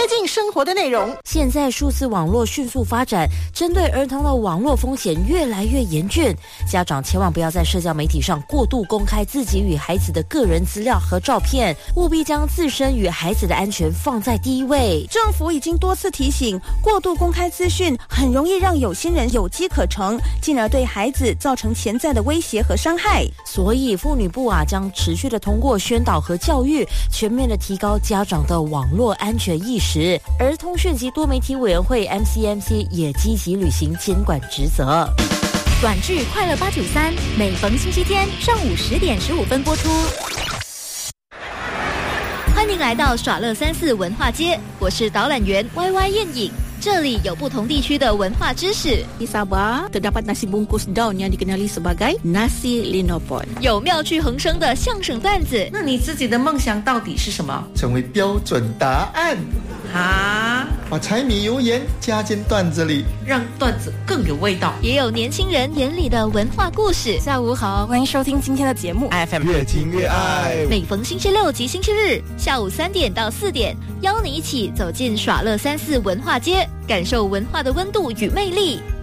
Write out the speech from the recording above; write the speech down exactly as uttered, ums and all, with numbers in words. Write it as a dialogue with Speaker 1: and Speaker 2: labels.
Speaker 1: 近生活的内容。
Speaker 2: 现在数字网络迅速发展，针对儿童的网络风险越来越严峻，家长千万不要在社交媒体上过度公开自己与孩子的个人资料和照片，务必将自身与孩子的安全放在第一位。
Speaker 3: 政府已经多次提醒，过度公开资讯很容易让有心人有机可乘，进而对孩子造成潜在的威胁和伤害。
Speaker 2: 所以妇女部啊将持续的通过宣导和教育，全面的提高家长的网络安全意识。而通讯及多媒体委员会 M C M C 也积极履行监管职责。
Speaker 4: 短剧快乐八九三，每逢星期天上午十点十五分播出。欢迎来到耍乐三四文化街，我是导览员 Y Y 燕影。这里有不同地区的文化知识。
Speaker 5: Di Sabah terdapat nasi bungkus daun yang dikenali sebagai nasi linopon。
Speaker 4: 有妙趣横生的相声段子。
Speaker 1: 那你自己的梦想到底是什么？
Speaker 6: 成为标准答案。
Speaker 1: 啊！
Speaker 6: 把柴米油盐加进段子里，
Speaker 1: 让段子更有味道。
Speaker 4: 也有年轻人眼里的文化故事。
Speaker 3: 下午好，欢迎收听今天的节目
Speaker 6: F M 越听越爱。
Speaker 4: 每逢星期六及星期日下午三点到四点，邀你一起走进耍乐三四文化街，感受文化的温度与魅力。